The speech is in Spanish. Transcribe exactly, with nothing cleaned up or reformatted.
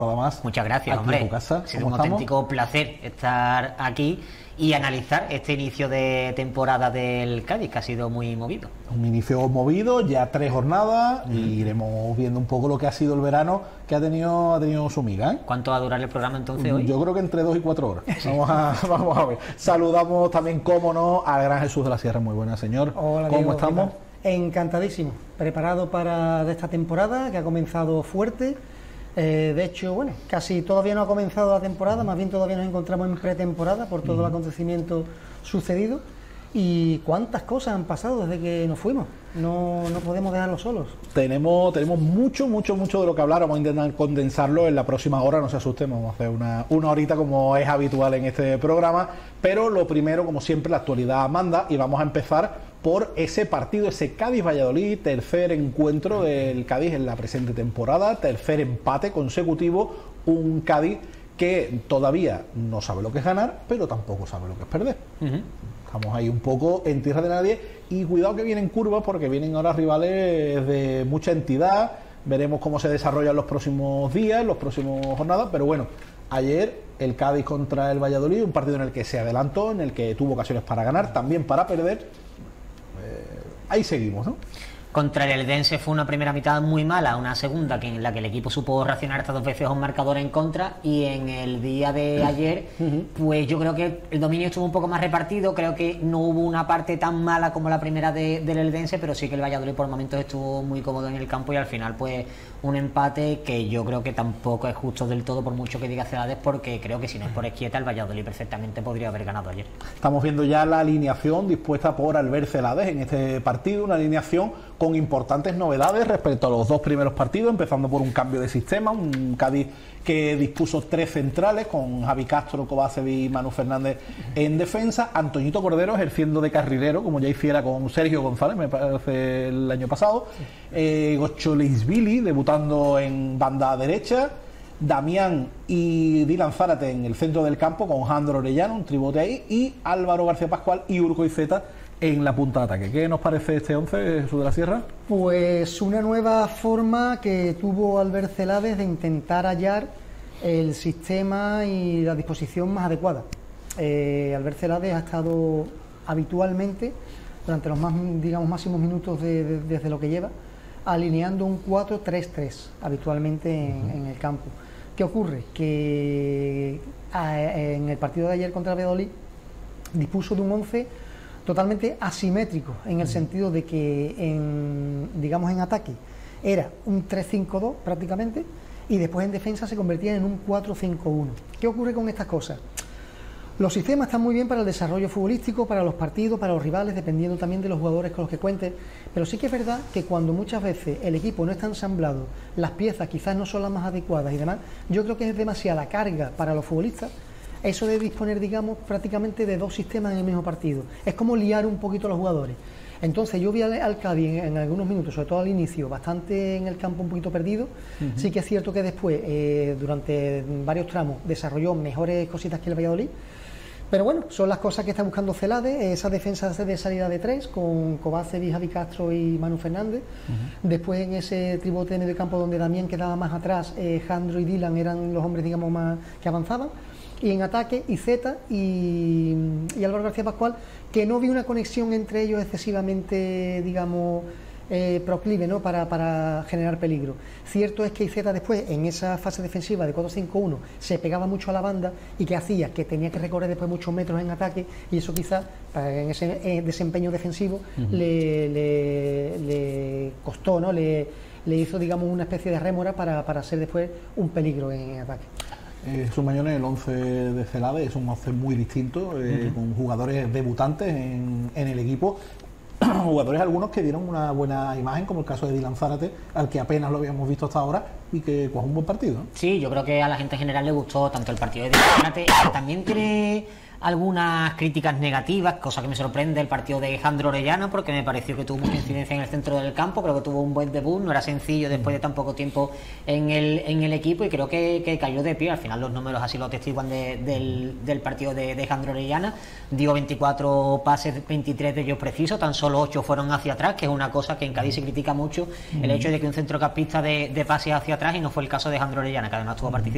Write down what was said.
Más Muchas gracias, aquí hombre. en tu casa. Ha sido ¿Cómo un estamos? auténtico placer estar aquí y analizar este inicio de temporada del Cádiz, que ha sido muy movido. Un inicio movido, ya tres jornadas, mm. y iremos viendo un poco lo que ha sido el verano, que ha tenido, ha tenido su miga, ¿eh? ¿Cuánto va a durar el programa entonces hoy? Yo creo que entre dos y cuatro horas. Vamos a, vamos a ver. Saludamos también, cómo no, a Gran Jesús de la Sierra. Muy buenas, señor. Hola, ¿Cómo Diego, estamos? Encantadísimo. Preparado para esta temporada, que ha comenzado fuerte. Eh, de hecho, bueno, casi todavía no ha comenzado la temporada, más bien todavía nos encontramos en pretemporada por todo mm. el acontecimiento sucedido. Y cuántas cosas han pasado desde que nos fuimos. No, no podemos dejarlos solos. Tenemos, tenemos mucho, mucho, mucho de lo que hablar. Vamos a intentar condensarlo en la próxima hora. No se asusten, vamos a hacer una, una horita como es habitual en este programa. Pero lo primero, como siempre, la actualidad manda. Y vamos a empezar por ese partido, ese Cádiz-Valladolid, tercer encuentro del Cádiz en la presente temporada, tercer empate consecutivo. Un Cádiz que todavía no sabe lo que es ganar, pero tampoco sabe lo que es perder. Uh-huh. Estamos ahí un poco en tierra de nadie y cuidado que vienen curvas porque vienen ahora rivales de mucha entidad. Veremos cómo se desarrollan los próximos días, los próximos jornadas, pero bueno, ayer el Cádiz contra el Valladolid, un partido en el que se adelantó, en el que tuvo ocasiones para ganar, también para perder. Eh, ahí seguimos, ¿no? Contra el Eldense fue una primera mitad muy mala, una segunda que en la que el equipo supo reaccionar hasta dos veces a un marcador en contra, y en el día de ayer pues yo creo que el dominio estuvo un poco más repartido. Creo que no hubo una parte tan mala como la primera de, del Eldense, pero sí que el Valladolid por momentos estuvo muy cómodo en el campo y al final pues un empate que yo creo que tampoco es justo del todo, por mucho que diga Celades, porque creo que si no es por Esquieta el Valladolid perfectamente podría haber ganado ayer. Estamos viendo ya la alineación dispuesta por Albert Celades en este partido, una alineación con importantes novedades respecto a los dos primeros partidos, empezando por un cambio de sistema, un Cádiz que dispuso tres centrales con Javi Castro, Kovacevic y Manu Fernández en defensa, Antoñito Cordero ejerciendo de carrilero, como ya hiciera con Sergio González, me parece, el año pasado, eh, Gocholisvili debutando en banda derecha, Damián y Dylan Zárate en el centro del campo con Jandro Orellano, un tribote ahí, y Álvaro García Pascual y Urco Iceta en la punta de ataque. ¿Qué nos parece este once, Jesús de la Sierra? Pues una nueva forma que tuvo Albert Celades de intentar hallar el sistema y la disposición más adecuada. Eh, Albert Celades ha estado habitualmente durante los más, digamos, máximos minutos de, de, desde lo que lleva, alineando un cuatro tres tres habitualmente en, uh-huh. en el campo. ¿Qué ocurre? Que a, en el partido de ayer contra el Valladolid dispuso de un once totalmente asimétrico, en el sentido de que en, digamos, en ataque era un tres cinco dos prácticamente, y después en defensa se convertía en un cuatro cinco uno. ¿Qué ocurre con estas cosas? Los sistemas están muy bien para el desarrollo futbolístico, para los partidos, para los rivales, dependiendo también de los jugadores con los que cuenten, pero sí que es verdad que cuando muchas veces el equipo no está ensamblado, las piezas quizás no son las más adecuadas y demás, yo creo que es demasiada carga para los futbolistas eso de disponer, digamos, prácticamente de dos sistemas en el mismo partido. Es como liar un poquito a los jugadores. Entonces yo vi al, al Cádiz en, en algunos minutos, sobre todo al inicio, bastante en el campo un poquito perdido. Uh-huh. Sí que es cierto que después, eh, durante varios tramos, desarrolló mejores cositas que el Valladolid. Pero bueno, son las cosas que está buscando Celades, esa defensa de salida de tres, con Kovacevic, Javi Castro y Manu Fernández. Uh-huh. Después en ese tribote de medio campo donde Damián quedaba más atrás, eh, Jandro y Dylan eran los hombres, digamos, más que avanzaban. Y en ataque, Iceta y, y Álvaro García Pascual, que no vi una conexión entre ellos excesivamente, digamos, eh, proclive, ¿no? para, para generar peligro. Cierto es que Iceta después, en esa fase defensiva de cuatro cinco uno, se pegaba mucho a la banda y que hacía que tenía que recorrer después muchos metros en ataque, y eso quizás en ese eh, desempeño defensivo uh-huh. le, le, le costó, ¿no? le, le hizo, digamos, una especie de rémora para, para ser después un peligro en, en ataque. Eh, Jesús Mañones, el once de Celades es un once muy distinto, eh, uh-huh. con jugadores debutantes en, en el equipo, jugadores algunos que dieron una buena imagen, como el caso de Dylan Zárate, al que apenas lo habíamos visto hasta ahora y que jugó un buen partido, ¿no? Sí, yo creo que a la gente en general le gustó tanto el partido de Dylan Zárate, también tiene algunas críticas negativas, cosa que me sorprende el partido de Jandro Orellano, porque me pareció que tuvo mucha incidencia en el centro del campo. Creo que tuvo un buen debut, no era sencillo después de tan poco tiempo en el, en el equipo, y creo que, que cayó de pie. Al final los números así lo atestiguan de, del, del partido de, de Jandro Orellana. Dio veinticuatro pases, veintitrés de ellos precisos, tan solo ocho fueron hacia atrás, que es una cosa que en Cádiz se critica mucho, el hecho de que un centrocampista de, de pases hacia atrás, y no fue el caso de Jandro Orellana, que además tuvo participado